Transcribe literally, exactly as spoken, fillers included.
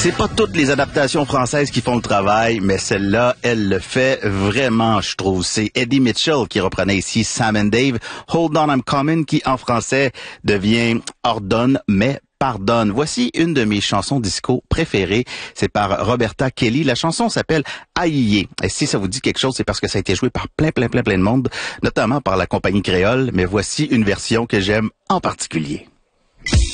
C'est pas toutes les adaptations françaises qui font le travail, mais celle-là, elle le fait vraiment, je trouve. C'est Eddie Mitchell qui reprenait ici Sam and Dave, Hold On I'm Coming, qui en français devient Ordonne, mais pardonne. Voici une de mes chansons disco préférées. C'est par Roberta Kelly. La chanson s'appelle Aïe. Et si ça vous dit quelque chose, c'est parce que ça a été joué par plein, plein, plein, plein de monde, notamment par la compagnie créole. Mais voici une version que j'aime en particulier.